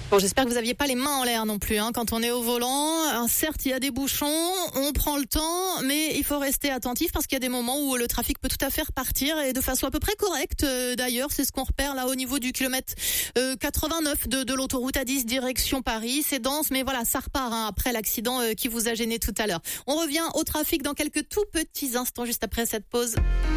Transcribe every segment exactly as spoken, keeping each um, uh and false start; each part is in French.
Bon, j'espère que vous aviez pas les mains en l'air non plus, hein, quand on est au volant. Alors, certes, il y a des bouchons, on prend le temps, mais il faut rester attentif parce qu'il y a des moments où le trafic peut tout à fait repartir et de façon à peu près correcte. Euh, d'ailleurs, c'est ce qu'on repère là au niveau du kilomètre euh, quatre-vingt-neuf de, de l'autoroute A dix direction Paris. C'est dense, mais voilà, ça repart hein, après l'accident euh, qui vous a gêné tout à l'heure. On revient au trafic dans quelques tout petits instants, juste après cette pause.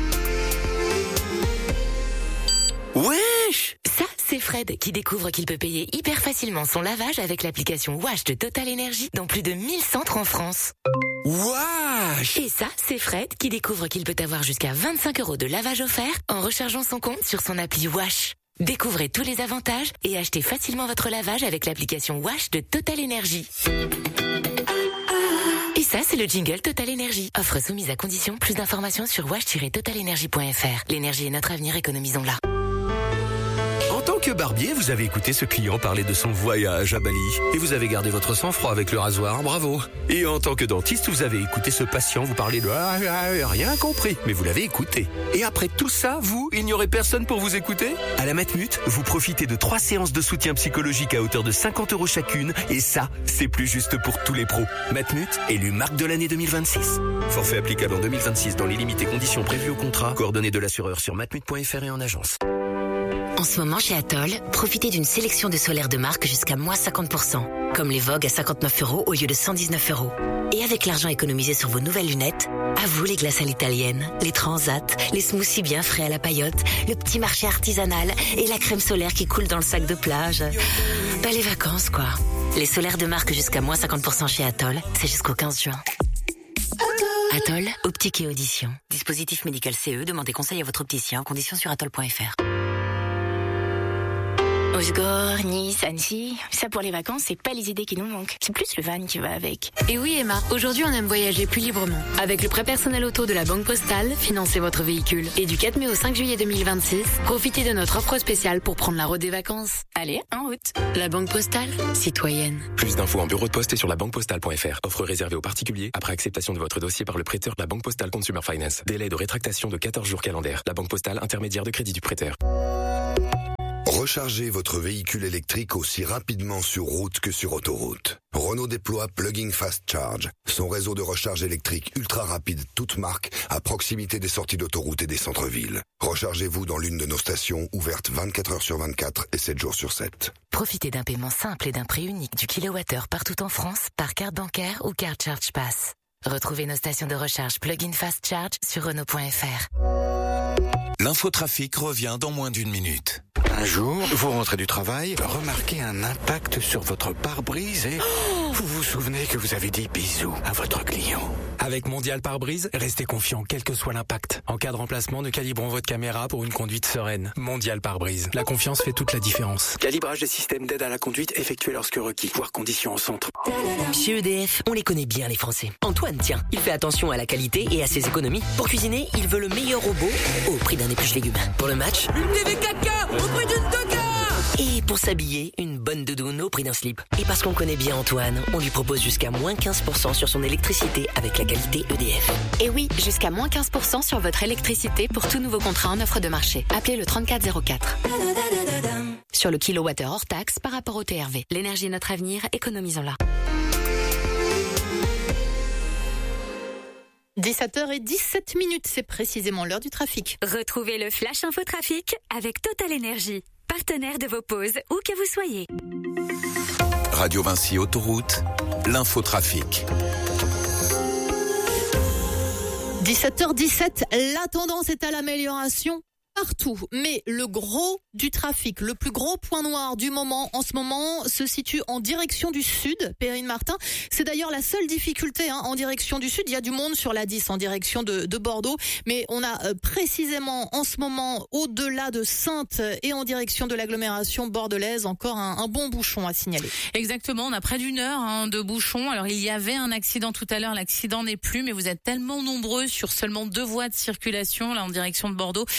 Wesh! Ça, c'est Fred qui découvre qu'il peut payer hyper facilement son lavage avec l'application Wash de Total Energy dans plus de mille centres en France. Wesh! Et ça, c'est Fred qui découvre qu'il peut avoir jusqu'à vingt-cinq euros de lavage offert en rechargeant son compte sur son appli Wash. Découvrez tous les avantages et achetez facilement votre lavage avec l'application Wash de Total Energy. Et ça, c'est le jingle Total Energy. Offre soumise à condition. Plus d'informations sur wash tiret total energy point f r. L'énergie est notre avenir, économisons-la. En tant que barbier, vous avez écouté ce client parler de son voyage à Bali et vous avez gardé votre sang-froid avec le rasoir, bravo. Et en tant que dentiste, vous avez écouté ce patient vous parler de ah, ah, rien compris, mais vous l'avez écouté. Et après tout ça, vous, il n'y aurait personne pour vous écouter? À la Matmut, vous profitez de trois séances de soutien psychologique à hauteur de cinquante euros chacune et ça, c'est plus juste pour tous les pros. Matmut, élu marque de l'année deux mille vingt-six. Forfait applicable en deux mille vingt-six dans les limites et conditions prévues au contrat. Coordonnées de l'assureur sur matmut point f r et en agence. En ce moment, chez Atoll, profitez d'une sélection de solaires de marque jusqu'à moins cinquante pour cent. Comme les Vogue à cinquante-neuf euros au lieu de cent dix-neuf euros. Et avec l'argent économisé sur vos nouvelles lunettes, à vous les glaces à l'italienne, les transats, les smoothies bien frais à la paillote, le petit marché artisanal et la crème solaire qui coule dans le sac de plage. Bah les vacances, quoi. Les solaires de marque jusqu'à moins cinquante pour cent chez Atoll, c'est jusqu'au quinze juin. Atoll, optique et audition. Dispositif médical C E, demandez conseil à votre opticien en conditions sur atoll point f r. Osgore, Nice, Annecy, ça pour les vacances, c'est pas les idées qui nous manquent. C'est plus le van qui va avec. Et oui Emma, aujourd'hui on aime voyager plus librement. Avec le prêt personnel auto de la Banque Postale, financez votre véhicule. Et du quatre mai au cinq juillet deux mille vingt-six, profitez de notre offre spéciale pour prendre la route des vacances. Allez, en route. La Banque Postale, citoyenne. Plus d'infos en bureau de poste et sur la banque postale point f r. Offre réservée aux particuliers après acceptation de votre dossier par le prêteur de la Banque Postale Consumer Finance. Délai de rétractation de quatorze jours calendaires. La Banque Postale, intermédiaire de crédit du prêteur. Rechargez votre véhicule électrique aussi rapidement sur route que sur autoroute. Renault déploie Plug-in Fast Charge, son réseau de recharge électrique ultra rapide toute marque à proximité des sorties d'autoroute et des centres-villes. Rechargez-vous dans l'une de nos stations ouvertes vingt-quatre heures sur vingt-quatre et sept jours sur sept. Profitez d'un paiement simple et d'un prix unique du kilowattheure partout en France par carte bancaire ou carte Charge Pass. Retrouvez nos stations de recharge Plug-in Fast Charge sur renault point f r. L'infotrafic revient dans moins d'une minute. Un jour, vous rentrez du travail, remarquez un impact sur votre pare-brise et oh vous vous souvenez que vous avez dit bisous à votre client. Avec Mondial Pare-Brise, restez confiant quel que soit l'impact. En cas de remplacement, nous calibrons votre caméra pour une conduite sereine. Mondial Pare-Brise. La confiance fait toute la différence. Calibrage des systèmes d'aide à la conduite effectué lorsque requis. Voire conditions en centre. Chez E D F, on les connaît bien les Français. Antoine, tiens, il fait attention à la qualité et à ses économies. Pour cuisiner, il veut le meilleur robot au prix d'un épluche légumes. Pour le match, une T V quatre K au prix d'une deux K. Et pour s'habiller, une bonne doudoune au prix d'un slip. Et parce qu'on connaît bien Antoine, on lui propose jusqu'à moins quinze pour cent sur son électricité avec la qualité E D F. Et oui, jusqu'à moins quinze pour cent sur votre électricité pour tout nouveau contrat en offre de marché. Appelez le trente-quatre zéro quatre. Sur le kilowattheure hors taxe par rapport au T R V. L'énergie est notre avenir, économisons-la. dix-sept heures dix-sept minutes, c'est précisément l'heure du trafic. Retrouvez le Flash Info Trafic avec Total Energy, partenaire de vos pauses, où que vous soyez. Radio Vinci Autoroute, l'infotrafic. dix-sept heures dix-sept, la tendance est à l'amélioration partout, mais le gros du trafic, le plus gros point noir du moment, en ce moment, se situe en direction du sud, Perrine Martin. C'est d'ailleurs la seule difficulté hein, en direction du sud. Il y a du monde sur la dix en direction de, de Bordeaux, mais on a euh, précisément en ce moment, au-delà de Saintes et en direction de l'agglomération bordelaise, encore un, un bon bouchon à signaler. Exactement, on a près d'une heure hein, de bouchon. Alors il y avait un accident tout à l'heure, l'accident n'est plus, mais vous êtes tellement nombreux sur seulement deux voies de circulation là en direction de Bordeaux euh,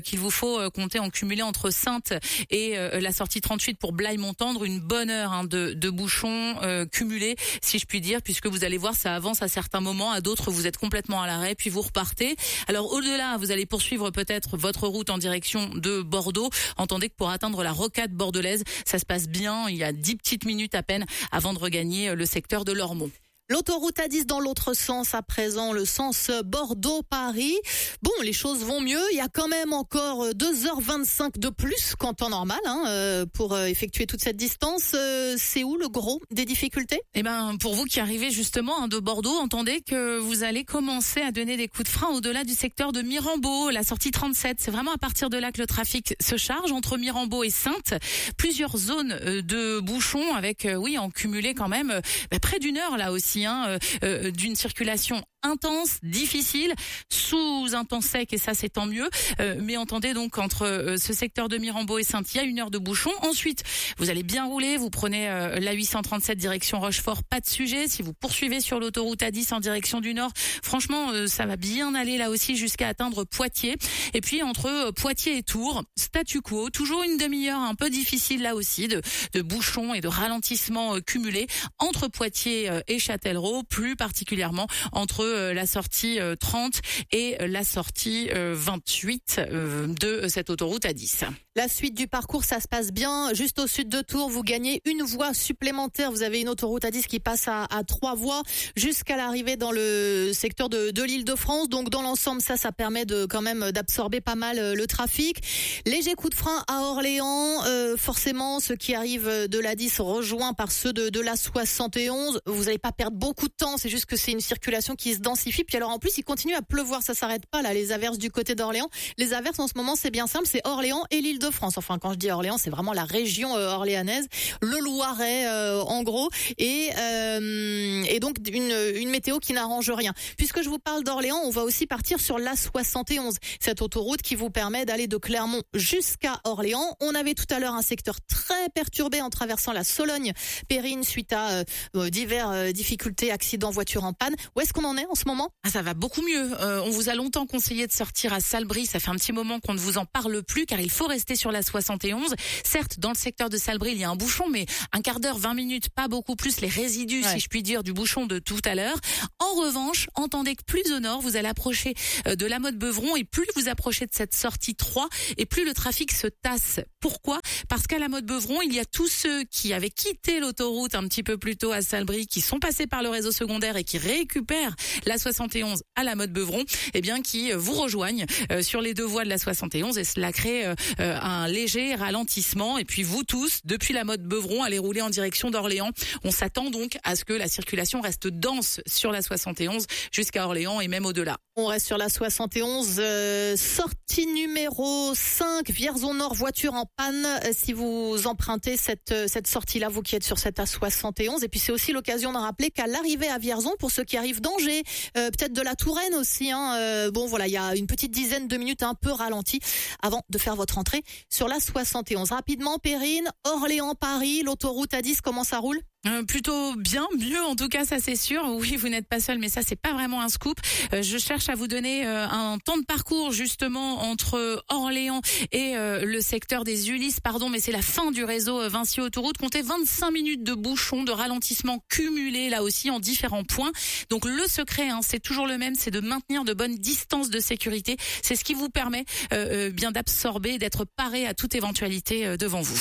qu'il vous faut euh, compter en cumulé entre Saintes et euh, la sortie trente-huit pour Blaye-Montendre, une bonne heure hein, de, de bouchons euh, cumulés, si je puis dire, puisque vous allez voir, ça avance à certains moments, à d'autres vous êtes complètement à l'arrêt, puis vous repartez. Alors au-delà, vous allez poursuivre peut-être votre route en direction de Bordeaux. Entendez que pour atteindre la rocade bordelaise, ça se passe bien, il y a dix petites minutes à peine avant de regagner le secteur de l'Ormeau. L'autoroute A dix dans l'autre sens à présent, le sens Bordeaux-Paris. Bon, les choses vont mieux. Il y a quand même encore deux heures vingt-cinq de plus qu'en temps normal hein, pour effectuer toute cette distance. C'est où le gros des difficultés ? Eh ben, pour vous qui arrivez justement hein, de Bordeaux, entendez que vous allez commencer à donner des coups de frein au-delà du secteur de Mirambeau, la sortie trente-sept. C'est vraiment à partir de là que le trafic se charge entre Mirambeau et Saintes. Plusieurs zones de bouchons avec, oui, en cumulé quand même bah, près d'une heure là aussi. Hein, euh, d'une circulation intense, difficile, sous un temps sec et ça c'est tant mieux. Euh, mais entendez donc entre euh, ce secteur de Mirambeau et Saintes, il y a une heure de bouchon. Ensuite, vous allez bien rouler, vous prenez euh, la huit cent trente-sept direction Rochefort, pas de sujet. Si vous poursuivez sur l'autoroute A dix en direction du nord, franchement euh, ça va bien aller là aussi jusqu'à atteindre Poitiers. Et puis entre euh, Poitiers et Tours, statu quo, toujours une demi-heure un peu difficile là aussi de, de bouchons et de ralentissements euh, cumulés entre Poitiers euh, et Châtellerault, plus particulièrement entre la sortie trente et la sortie vingt-huit de cette autoroute A dix. La suite du parcours, ça se passe bien. Juste au sud de Tours, vous gagnez une voie supplémentaire. Vous avez une autoroute A dix qui passe à, à trois voies jusqu'à l'arrivée dans le secteur de, de l'Île-de-France. Donc dans l'ensemble, ça, ça permet de quand même d'absorber pas mal le trafic. Léger coup de frein à Orléans. Euh, forcément, ceux qui arrivent de l'A dix rejoints par ceux de, de la soixante et onze. Vous n'allez pas perdre beaucoup de temps. C'est juste que c'est une circulation qui se densifie. Puis alors en plus, il continue à pleuvoir. Ça s'arrête pas là, les averses du côté d'Orléans. Les averses en ce moment, c'est bien simple. C'est Orléans et l'Île-de-France. Enfin, quand je dis Orléans, c'est vraiment la région euh, orléanaise, le Loiret euh, en gros. Et, euh, et donc une, une météo qui n'arrange rien. Puisque je vous parle d'Orléans, on va aussi partir sur l'A soixante et onze. Cette autoroute qui vous permet d'aller de Clermont jusqu'à Orléans. On avait tout à l'heure un secteur très perturbé en traversant la Sologne-Périne suite à euh, divers euh, difficultés, accidents, voitures en panne. Où est-ce qu'on en est en ce moment ? Ah, ça va beaucoup mieux. Euh, on vous a longtemps conseillé de sortir à Salbris. Ça fait un petit moment qu'on ne vous en parle plus car il faut rester sur la soixante et onze. Certes, dans le secteur de Salbris, il y a un bouchon, mais un quart d'heure, vingt minutes, pas beaucoup plus, les résidus, ouais. si je puis dire, du bouchon de tout à l'heure. En revanche, entendez que plus au nord, vous allez approcher de la Motte-Beuvron et plus vous approchez de cette sortie trois et plus le trafic se tasse. Pourquoi ? Parce qu'à la Motte-Beuvron, il y a tous ceux qui avaient quitté l'autoroute un petit peu plus tôt à Salbris, qui sont passés par le réseau secondaire et qui récupèrent la soixante et onze à la Motte-Beuvron, eh bien, qui vous rejoignent euh, sur les deux voies de la soixante et onze et cela crée euh, un léger ralentissement. Et puis vous tous, depuis la Motte-Beuvron, allez rouler en direction d'Orléans. On s'attend donc à ce que la circulation reste dense sur la soixante et onze jusqu'à Orléans et même au-delà. On reste sur la soixante et onze, euh, sortie numéro cinq, Vierzon Nord, voiture en panne. Euh, si vous empruntez cette cette sortie-là, vous qui êtes sur cette A soixante et onze. Et puis c'est aussi l'occasion de rappeler qu'à l'arrivée à Vierzon, pour ceux qui arrivent d'Angers, euh, peut-être de la Touraine aussi, hein, euh, bon voilà, il y a une petite dizaine de minutes un peu ralenties avant de faire votre entrée sur la soixante et onze. Rapidement, Périne, Orléans, Paris, l'autoroute A dix, comment ça roule ? Euh, plutôt bien, mieux en tout cas, ça c'est sûr. Oui, vous n'êtes pas seul, mais ça c'est pas vraiment un scoop. Euh, je cherche à vous donner euh, un temps de parcours justement entre Orléans et euh, le secteur des Ulysses, pardon, mais c'est la fin du réseau euh, Vinci Autoroute. Comptez vingt-cinq minutes de bouchons, de ralentissement cumulés là aussi en différents points. Donc le secret, hein, c'est toujours le même, c'est de maintenir de bonnes distances de sécurité. C'est ce qui vous permet euh, euh, bien d'absorber, d'être paré à toute éventualité euh, devant vous.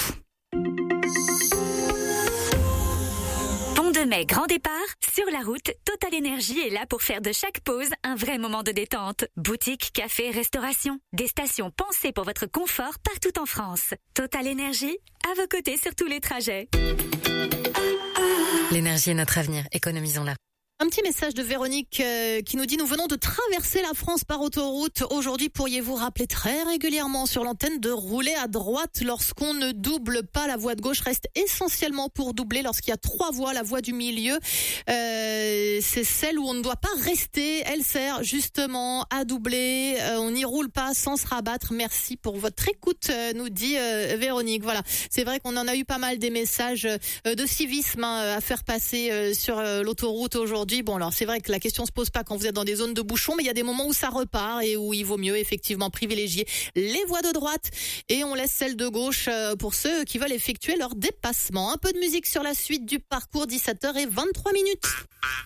De mai, grand départ, sur la route, Total Énergie est là pour faire de chaque pause un vrai moment de détente. Boutique, café, restauration, des stations pensées pour votre confort partout en France. Total Énergie, à vos côtés sur tous les trajets. L'énergie est notre avenir, économisons-la. Un petit message de Véronique euh, qui nous dit « Nous venons de traverser la France par autoroute. Aujourd'hui, pourriez-vous rappeler très régulièrement sur l'antenne de rouler à droite lorsqu'on ne double pas. La voie de gauche reste essentiellement pour doubler lorsqu'il y a trois voies. La voie du milieu, euh, c'est celle où on ne doit pas rester. Elle sert justement à doubler. Euh, on n'y roule pas sans se rabattre. Merci pour votre écoute, euh, nous dit euh, Véronique. Voilà, c'est vrai qu'on en a eu pas mal des messages euh, de civisme hein, à faire passer euh, sur euh, l'autoroute aujourd'hui. aujourd'hui. Bon, alors c'est vrai que la question se pose pas quand vous êtes dans des zones de bouchons, mais il y a des moments où ça repart et où il vaut mieux effectivement privilégier les voies de droite et on laisse celles de gauche pour ceux qui veulent effectuer leur dépassement. Un peu de musique sur la suite du parcours, dix-sept heures vingt-trois minutes.